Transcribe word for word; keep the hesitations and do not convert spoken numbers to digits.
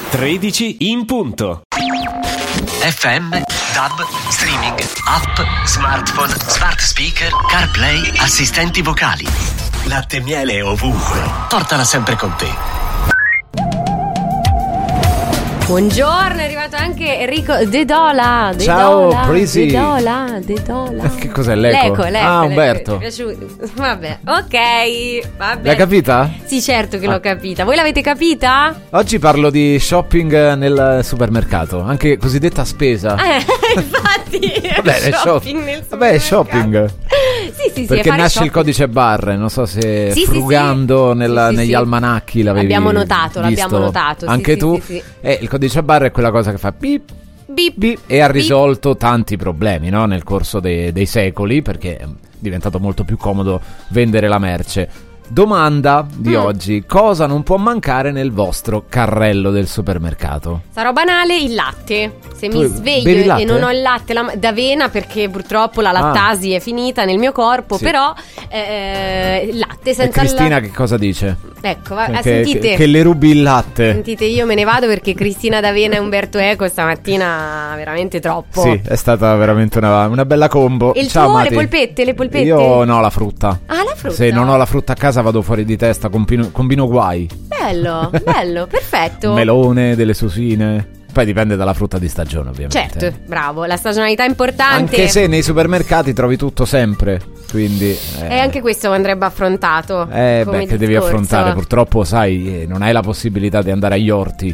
tredici in punto. F M, D A B, streaming, app, smartphone, smart speaker, CarPlay, assistenti vocali. Latte e miele ovunque. Portala sempre con te. Buongiorno, è arrivato anche Enrico De Dola. De Ciao, Dola, Prisi. De Dola, De Dola. Che cos'è l'eco? L'eco, l'eco. Ah, l'eco. Umberto. Ti è piaciuto? Vabbè, ok, vabbè. L'hai capita? Sì, certo che Ah. l'ho capita. Voi l'avete capita? Oggi parlo di shopping nel supermercato, anche cosiddetta spesa. Eh, infatti. Vabbè, shopping shop- nel Vabbè, è supermercato. shopping. Sì, sì, sì. Perché è fare nasce shopping. il codice barre, non so se Sì, sì, frugando sì. nella- Sì, sì, negli sì. almanacchi l'avevi L'abbiamo notato, visto. l'abbiamo notato, sì, Anche sì, tu. sì, sì. E il codice barre è quella cosa che fa pip, Bip. bip, e ha Bip. risolto tanti problemi, no? Nel corso dei, dei secoli, perché è diventato molto più comodo vendere la merce. Domanda di Mm. oggi: cosa non può mancare nel vostro carrello del supermercato? Sarò banale, il latte. Se Tu mi bevi sveglio latte? e non ho il latte la- d'avena, perché purtroppo la lattasi è finita nel mio corpo, Sì. però eh, il latte E senza il Cristina latte. che cosa dice? Ecco, va- Che, ah, sentite. che- che le rubi il latte. Sentite, io me ne vado perché Cristina D'Avena e Umberto Eco stamattina veramente troppo. Sì, è stata veramente una, una bella combo. E il Ciao, tuo, Mati. le polpette, le polpette? Io no, la frutta. Ah, la frutta. Se non ho la frutta a casa vado fuori di testa, combino, combino guai. Bello, bello, perfetto. Melone, delle susine. Poi dipende dalla frutta di stagione, ovviamente. Certo, bravo, la stagionalità è importante. Anche se nei supermercati trovi tutto sempre. Quindi eh, E anche questo andrebbe affrontato. eh, come beh, che devi discorso. affrontare. Purtroppo, sai, eh, non hai la possibilità di andare agli orti